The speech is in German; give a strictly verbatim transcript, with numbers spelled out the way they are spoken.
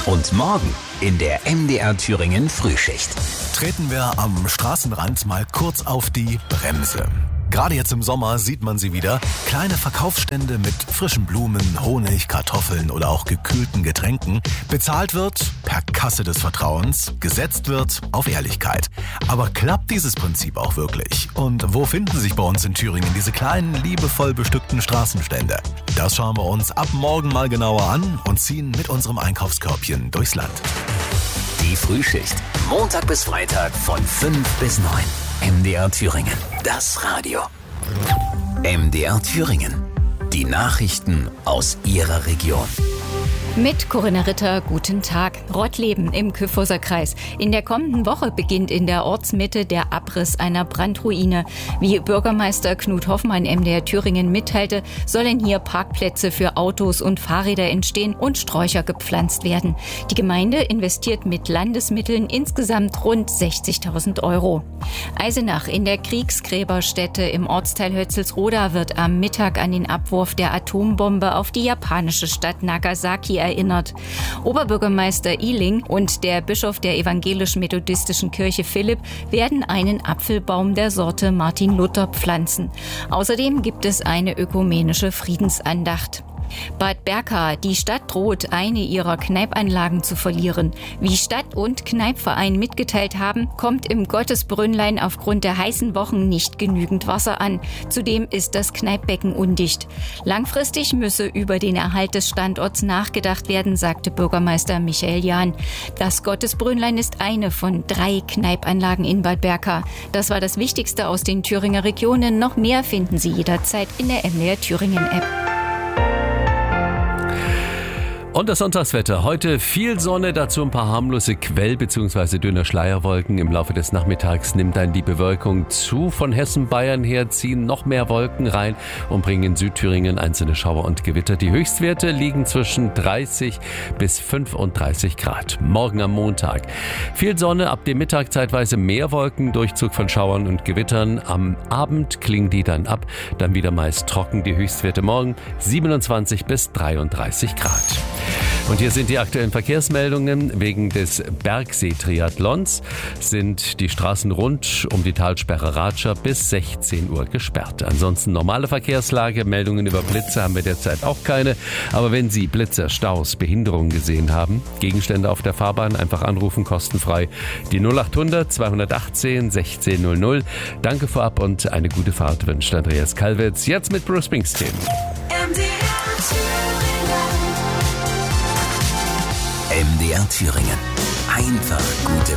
Und morgen in der M D R Thüringen Frühschicht. Treten wir am Straßenrand mal kurz auf die Bremse. Gerade jetzt im Sommer sieht man sie wieder. Kleine Verkaufsstände mit frischen Blumen, Honig, Kartoffeln oder auch gekühlten Getränken. Bezahlt wird per Kasse des Vertrauens, gesetzt wird auf Ehrlichkeit. Aber klappt dieses Prinzip auch wirklich? Und wo finden sich bei uns in Thüringen diese kleinen, liebevoll bestückten Straßenstände? Das schauen wir uns ab morgen mal genauer an und ziehen mit unserem Einkaufskörbchen durchs Land. Die Frühschicht. Montag bis Freitag von fünf bis neun. M D R Thüringen. Das Radio. M D R Thüringen. Die Nachrichten aus Ihrer Region. Mit Corinna Ritter, guten Tag. Rottleben im Kyffhäuser Kreis. In der kommenden Woche beginnt in der Ortsmitte der Abriss einer Brandruine. Wie Bürgermeister Knut Hoffmann M D R Thüringen mitteilte, sollen hier Parkplätze für Autos und Fahrräder entstehen und Sträucher gepflanzt werden. Die Gemeinde investiert mit Landesmitteln insgesamt rund sechzigtausend Euro. Eisenach in der Kriegsgräberstätte im Ortsteil Hötzelsroda wird am Mittag an den Abwurf der Atombombe auf die japanische Stadt Nagasaki erinnert. Oberbürgermeister Ihling und der Bischof der evangelisch-methodistischen Kirche Philipp werden einen Apfelbaum der Sorte Martin Luther pflanzen. Außerdem gibt es eine ökumenische Friedensandacht. Bad Berka, die Stadt droht, eine ihrer Kneipanlagen zu verlieren. Wie Stadt- und Kneipverein mitgeteilt haben, kommt im Gottesbrünnlein aufgrund der heißen Wochen nicht genügend Wasser an. Zudem ist das Kneippbecken undicht. Langfristig müsse über den Erhalt des Standorts nachgedacht werden, sagte Bürgermeister Michael Jahn. Das Gottesbrünnlein ist eine von drei Kneipanlagen in Bad Berka. Das war das Wichtigste aus den Thüringer Regionen. Noch mehr finden Sie jederzeit in der M D R Thüringen App. Und das Sonntagswetter. Heute viel Sonne, dazu ein paar harmlose Quell- bzw. dünne Schleierwolken. Im Laufe des Nachmittags nimmt dann die Bewölkung zu. Von Hessen, Bayern her ziehen noch mehr Wolken rein und bringen in Südthüringen einzelne Schauer und Gewitter. Die Höchstwerte liegen zwischen dreißig bis fünfunddreißig Grad. Morgen am Montag. Viel Sonne, ab dem Mittag zeitweise mehr Wolken, Durchzug von Schauern und Gewittern. Am Abend klingen die dann ab, dann wieder meist trocken. Die Höchstwerte morgen siebenundzwanzig bis dreiunddreißig Grad. Und hier sind die aktuellen Verkehrsmeldungen. Wegen des Bergsee-Triathlons sind die Straßen rund um die Talsperre Ratscher bis sechzehn Uhr gesperrt. Ansonsten normale Verkehrslage, Meldungen über Blitze haben wir derzeit auch keine. Aber wenn Sie Blitze, Staus, Behinderungen gesehen haben, Gegenstände auf der Fahrbahn, einfach anrufen, kostenfrei. Die null achthundert zweihundertachtzehn sechzehn null null. Danke vorab und eine gute Fahrt wünscht Andreas Kalwitz. Jetzt mit Bruce Springsteen. M D R Thüringen. Einfach gute